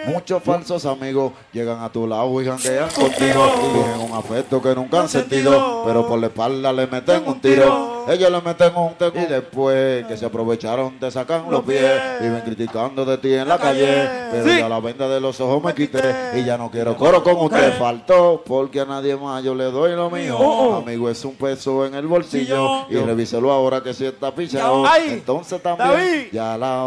Muchos falsos amigos llegan a tu lado y janguean contigo. Tienen un afecto que nunca han sentido, pero por la espalda le meten un tiro. Ellos le meten un teco y después que se aprovecharon te sacan los pies. Viven criticando de ti en la calle, pero ya la venda de los ojos me quité y ya no quiero coro con usted. Faltó porque a nadie más yo le doy lo mío. Amigo, es un peso en el bolsillo y revíselo ahora que si está pichado. Entonces también ya la